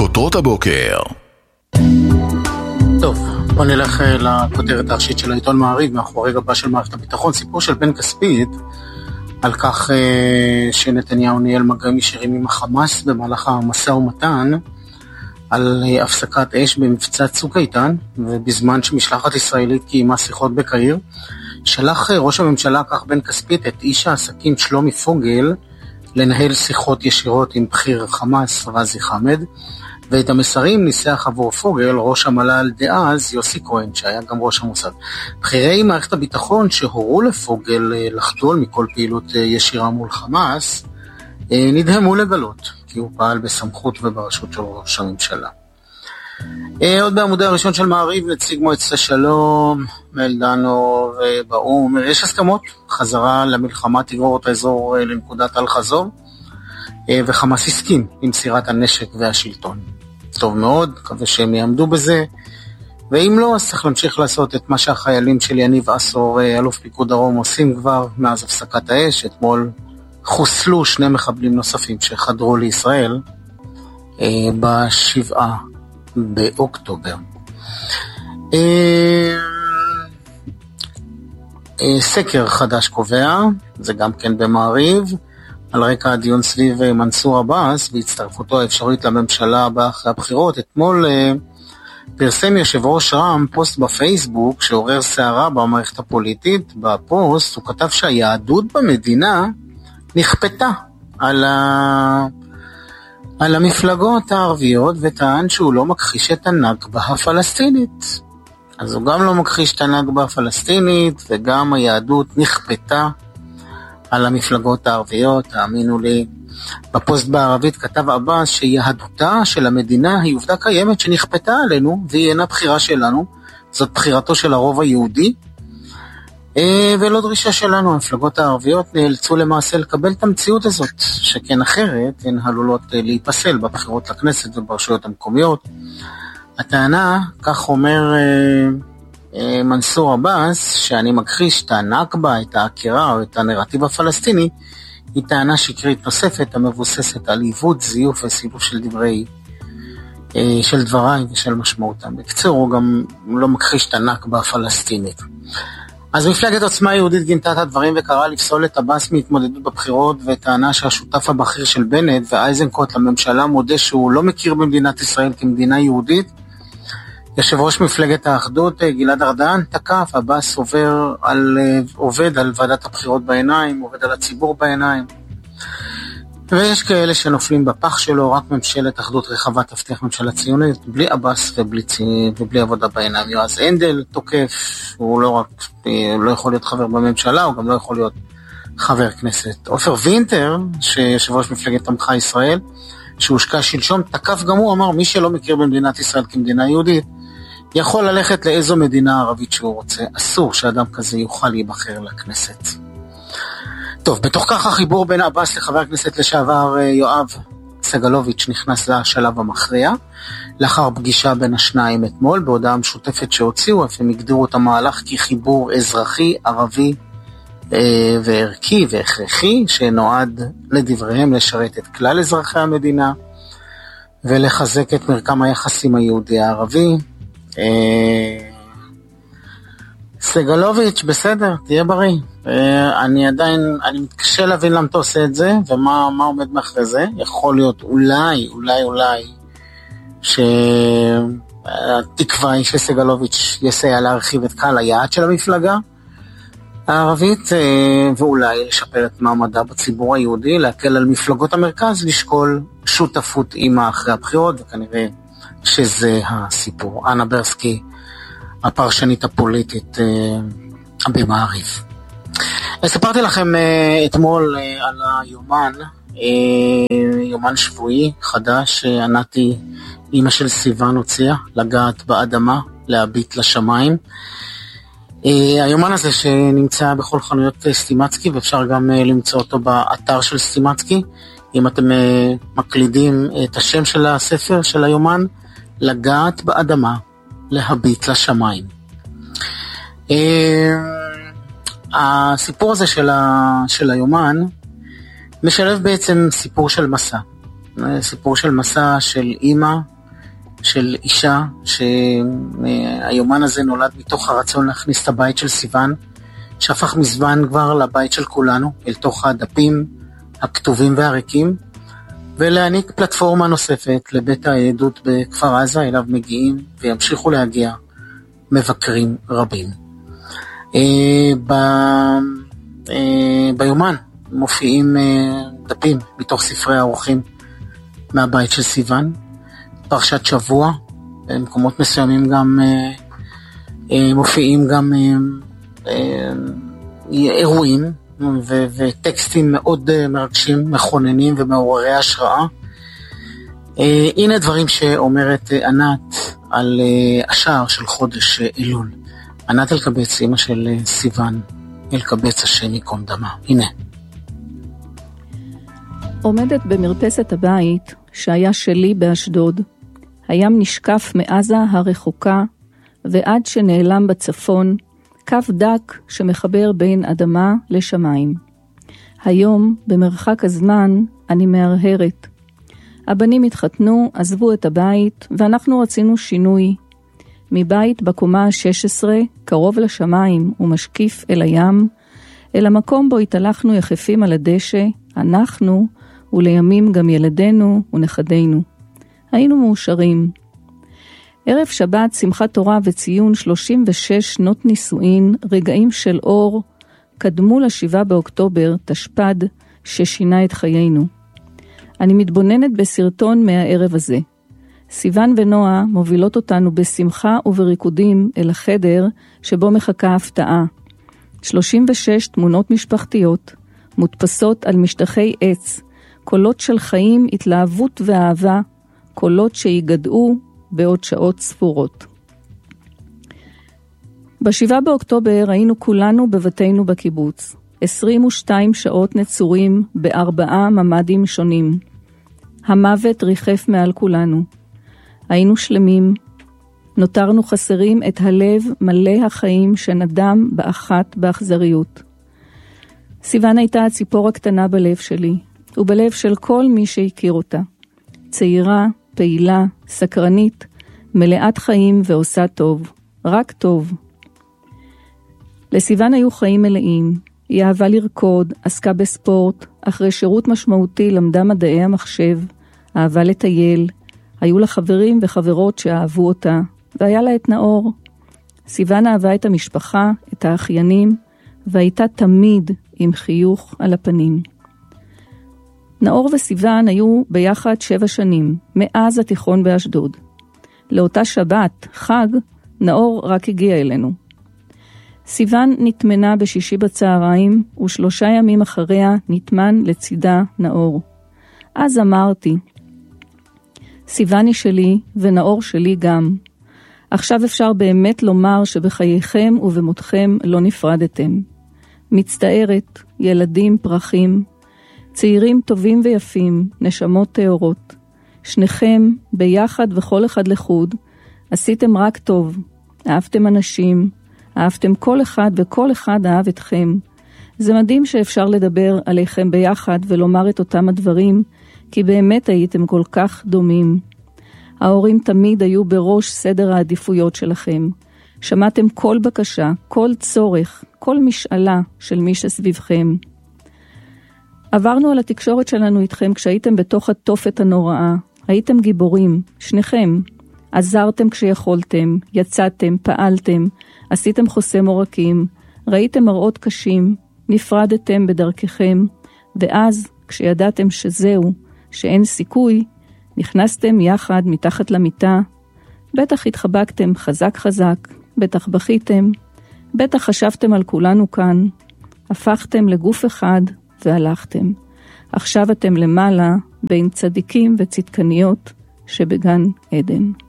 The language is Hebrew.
כותרות הבוקר. טוב, בוא נלך לכותרת הראשית של העיתון מעריב, מאחורי גבה של מערכת הביטחון, סיפור של בן כספית, על כך שנתניהו ניהל מגעים ישירים עם החמאס במהלך המשא ומתן, על הפסקת אש במבצע צוק איתן, ובזמן שמשלחת ישראלית קיימה שיחות בקהיר, שלח ראש הממשלה כך בן כספית את איש העסקים שלומי פוגל, לנהל שיחות ישירות עם בכיר חמאס רזי חמד, ואת המסרים ניסח עבור פוגל ראש המל"ל דאז יוסי כהן, שהיה גם ראש המוסד. בכירי מערכת הביטחון שהורו לפוגל לחדול מכל פעילות ישירה מול חמאס, נדהמו לגלות, כי הוא פעל בסמכות וברשות של ראש הממשלה. עוד בעמודי הראשון של מעריב, נציג מועצת השלום, מלדנו ובאום, יש הסכמות, חזרה למלחמה תגרור את האזור לנקודת אל חזור, וחמאס הסכים עם מסירת הנשק והשלטון. טוב מאוד, מקווה שהם יעמדו בזה, ואם לא, אז צריך להמשיך לעשות את מה שהחיילים של יניב עשור, אלוף פיקוד דרום, עושים כבר מאז הפסקת האש. אתמול חוסלו 2 מחבלים נוספים שחדרו לישראל ב7 באוקטובר. סקר חדש קובע, זה גם כן במעריב, על רקע הדיון סביב מנסור עבאס והצטרפותו האפשרית לממשלה הבאה אחרי הבחירות. אתמול פרסם יושב ראש רע"מ פוסט בפייסבוק שעורר סערה במערכת הפוליטית. בפוסט הוא כתב שהיהדות במדינה נכפתה על המפלגות הערביות, וטען שהוא לא מכחיש את הנכבה הפלסטינית. אז הוא גם לא מכחיש את הנכבה הפלסטינית, וגם היהדות נכפתה על המפלגות הערביות. תאמינו לי, בפוסט בערבית כתב עבאס שיהדותה של המדינה היא עובדה קיימת שנכפתה עלינו, והיא אינה בחירה שלנו, זאת בחירתו של הרוב היהודי, ולא דרישה שלנו. המפלגות הערביות נאלצו למעשה לקבל את המציאות הזאת, שכן אחרת הן עלולות להיפסל בבחירות לכנסת וברשויות המקומיות. הטענה, כך אומר מנסור עבאס, שאני מכחיש את הנכבה, את העקירה או את הנרטיב הפלסטיני, היא טענה שקרית נוספת המבוססת על עיוות, זיוף וסילוף של דבריי ושל משמעותם. בקצור, הוא גם לא מכחיש את הנכבה הפלסטינית. אז מפלגת עוצמה יהודית גינתה את הדברים וקראה לפסול את עבאס מהתמודדות בבחירות, וטענה שהשותף הבכיר של בנט ואייזנקוט לממשלה מודה שהוא לא מכיר במדינת ישראל כמדינה יהודית. יושב ראש מפלגת האחדות גלעד ארדן תקף, עבאס עובד על ועדת הבחירות בעיניים, עובד על הציבור בעיניים, ויש כאלה שנופלים בפח שלו. רק ממשלת אחדות רחבה תבטיח ממשלה ציונית בלי עבאס ובלי עבודה בעיניים. יועז הנדל תוקף, הוא לא יכול להיות חבר בממשלה, הוא גם לא יכול להיות חבר כנסת. עופר וינטר, שיושב ראש מפלגת עמך ישראל, שהושקע שלשום, תקף גם הוא, אמר מי שלא מכיר במדינת ישראל כמדינה יהודית יכול ללכת לאיזו מדינה ערבית שהוא רוצה, אסור שאדם כזה יוכל להיבחר לכנסת. טוב, בתוך כך החיבור בין עבאס לחבר הכנסת לשעבר יואב סגלוביץ' נכנס לשלב המכריע, לאחר פגישה בין השניים אתמול, בהודעה משותפת שהוציאו, הם הגדירו את המהלך כחיבור אזרחי, ערבי וערכי והכרחי, שנועד לדבריהם לשרת את כלל אזרחי המדינה, ולחזק את מרקם היחסים היהודי הערבי. סגלוביץ', בסדר, תהיה בריא. אני מתקשה להבין למה אתה עושה את זה, ומה עומד מאחורי זה. יכול להיות אולי שהתקווה היא שסגלוביץ' יסייע להרחיב את קהל היעד של המפלגה הערבית, ואולי לשפר את מעמדה בציבור היהודי, להקל על מפלגות המרכז, לשקול שותפות עימה אחרי הבחירות, וכנראה שזה הסיפור. אנה ברסקי, הפרשנית הפוליטית במעריב. ספרתי לכם אתמול על היומן, יומן שבועי חדש, ענתי אמא של סיוון הוציאה, לגעת באדמה, להביט לשמיים. היומן הזה שנמצא בכל חנויות סטימצקי, ואפשר גם למצוא אותו באתר של סטימצקי. אם אתם מקלידים את השם של הספר של היומן, לגעת באדמה, להביט לשמיים. הסיפור הזה של היומן משלב בעצם סיפור של מסע. סיפור של מסע של אימא של אישה, שהיומן הזה נולד מתוך הרצון להכניס את הבית של סיוון, שהפך מזמן כבר לבית של כולנו, אל תוך הדפים הכתובים והריקים, ולהעניק פלטפורמה נוספת לבית העדות בכפר עזה, אליו מגיעים וימשיכו להגיע מבקרים רבים. ביומן מופיעים דפים מתוך ספרי האורחים מהבית של סיוון, פרשת שבוע, במקומות מסוימים גם מופיעים גם אירועים וטקסטים מאוד מרגשים, מכוננים ומעוררי השראה. הנה דברים שאומרת ענת על השער של חודש אלול. ענת אלקבץ, אמא של סיוון אלקבץ, השם ייקום דמה. הנה. עומדת במרפסת הבית שהיה שלי באשדוד. הים נשקף מעזה הרחוקה ועד שנעלם בצפון, קו דק שמחבר בין אדמה לשמיים. היום, במרחק הזמן, אני מהרהרת. הבנים התחתנו, עזבו את הבית, ואנחנו רצינו שינוי. מבית בקומה ה-16, קרוב לשמיים ומשקיף אל הים, אל המקום בו התהלכנו יחפים על הדשא, אנחנו, ולימים גם ילדינו ונכדינו. היינו מאושרים. ערב שבת, שמחת תורה וציון 36 שנות נישואין, רגעים של אור, קדמו ל7 באוקטובר, תשפ"ד, ששינה את חיינו. אני מתבוננת בסרטון מהערב הזה. סיוון ונועה מובילות אותנו בשמחה ובריקודים אל החדר שבו מחכה הפתעה. 36 תמונות משפחתיות, מודפסות על משטחי עץ, קולות של חיים, התלהבות ואהבה, קולות שיגדעו בעוד שעות ספורות. ב7 באוקטובר היינו כולנו בבתינו בקיבוץ. 22 שעות נצורים ב4 ממדים שונים. המוות ריחף מעל כולנו. היינו שלמים, נותרנו חסרים את הלב מלא החיים שנדם באחת באכזריות. סיוון הייתה הציפור הקטנה בלב שלי, ובלב של כל מי שהכיר אותה. צעירה, פעילה, סקרנית, מלאת חיים ועושה טוב, רק טוב. לסיוון היו חיים מלאים, היא אהבה לרקוד, עסקה בספורט, אחרי שירות משמעותי למדה מדעי המחשב, אהבה לטייל, היו לה חברים וחברות שאהבו אותה, והיה לה את נאור. סיוון אהבה את המשפחה, את האחיינים, והייתה תמיד עם חיוך על הפנים. נאור וסיוון היו ביחד 7 שנים, מאז התיכון באשדוד. לאותה שבת, חג, נאור רק הגיע אלינו. סיוון נתמנה בשישי בצהריים, ו3 ימים אחריה נתמן לצידה נאור. אז אמרתי, סיוון היא שלי ונאור שלי גם. עכשיו אפשר באמת לומר שבחייכם ובמותכם לא נפרדתם. מצטערת, ילדים פרחים, צעירים טובים ויפים, נשמות טהורות. שניכם ביחד וכל אחד לחוד, עשיתם רק טוב, אהבתם אנשים, אהבתם כל אחד וכל אחד אהב אתכם. זה מדהים שאפשר לדבר עליכם ביחד ולומר את אותם הדברים, כי באמת הייתם כל כך דומים. ההורים תמיד היו בראש סדר העדיפויות שלכם. שמעתם כל בקשה, כל צורך, כל משאלה של מי שסביבכם. עברנו על התקשורת שלנו איתכם כשהייתם בתוך התופת הנוראה. הייתם גיבורים, שניכם. עזרתם כשיכולתם, יצאתם, פעלתם, עשיתם חוסם עורקים, ראיתם מראות קשים, נפרדתם בדרככם, ואז כשידעתם שזהו, שאין סיכוי, נכנסתם יחד מתחת למיטה, בטח התחבקתם חזק חזק, בטח בכיתם, בטח חשבתם על כולנו כאן, הפכתם לגוף אחד והלכתם. עכשיו אתם למעלה בין צדיקים וצדקניות שבגן עדן.